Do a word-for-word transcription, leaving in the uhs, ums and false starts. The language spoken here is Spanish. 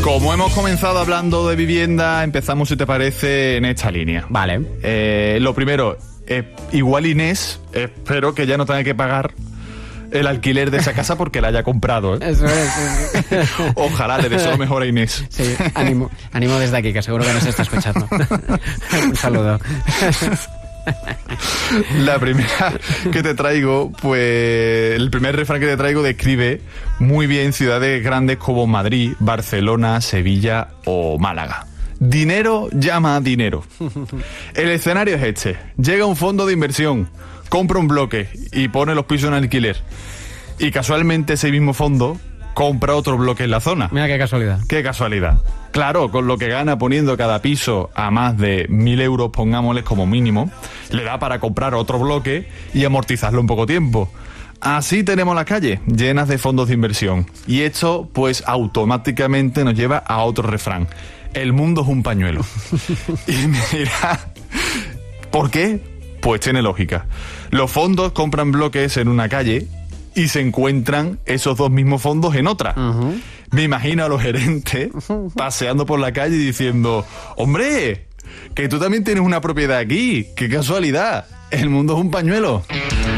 Como hemos comenzado hablando de vivienda, empezamos, si te parece, en esta línea. Vale. Eh, lo primero, eh, igual Inés, espero que ya no tenga que pagar el alquiler de esa casa porque la haya comprado, ¿eh? Eso es. Sí, sí. Ojalá, le deseo lo mejor a Inés. Sí, ánimo, ánimo desde aquí, que seguro que nos está escuchando. Un saludo. La primera que te traigo, pues el primer refrán que te traigo describe muy bien ciudades grandes como Madrid, Barcelona, Sevilla o Málaga. Dinero llama a dinero. El escenario es este. Llega un fondo de inversión, compra un bloque y pone los pisos en alquiler. Y casualmente ese mismo fondo compra otro bloque en la zona. Mira qué casualidad. Qué casualidad. Claro, con lo que gana poniendo cada piso a más de mil euros, pongámosles como mínimo, le da para comprar otro bloque y amortizarlo en poco tiempo. Así tenemos las calles llenas de fondos de inversión. Y esto, pues, automáticamente nos lleva a otro refrán. El mundo es un pañuelo. Y me dirá, ¿por qué? Pues tiene lógica. Los fondos compran bloques en una calle y se encuentran esos dos mismos fondos en otra. Uh-huh. Me imagino a los gerentes paseando por la calle y diciendo, ¡hombre! Que tú también tienes una propiedad aquí. ¡Qué casualidad! El mundo es un pañuelo.